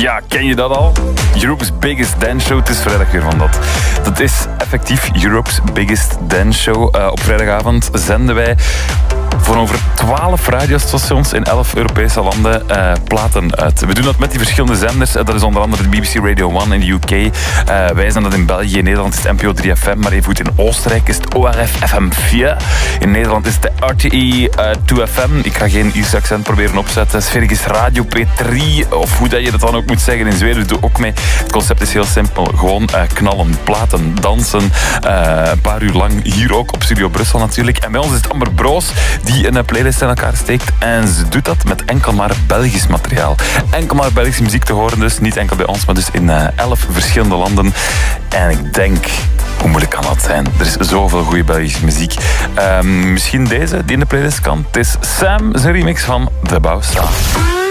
Ja, ken je dat al? Europe's Biggest Dance Show. Het is vrijdag weer van dat. Dat is effectief Europe's Biggest Dance Show. Op vrijdagavond zenden wij voor over 12 radiostations in 11 Europese landen platen uit. We doen dat met die verschillende zenders. Dat is onder andere de BBC Radio 1 in de UK. Wij zijn dat in België. In Nederland is het NPO 3FM. Maar even goed, in Oostenrijk is het ORF FM 4. In Nederland is het de RTE 2FM. Ik ga geen Ierse accent proberen opzetten. Sverigis Radio P3. Of hoe dat je dat dan ook moet zeggen. In Zweden doe ook mee. Het concept is heel simpel. Gewoon knallen, platen, dansen. Een paar uur lang. Hier ook op Studio Brussel natuurlijk. En bij ons is het Amber Broos die een playlist in elkaar steekt. En ze doet dat met enkel maar Belgisch materiaal. Enkel maar Belgische muziek te horen dus. Niet enkel bij ons, maar dus in 11 verschillende landen. En ik denk, hoe moeilijk kan dat zijn? Er is zoveel goede Belgische muziek. Misschien deze, die in de playlist kan. Het is Sam, zijn remix van The Bouwstaan.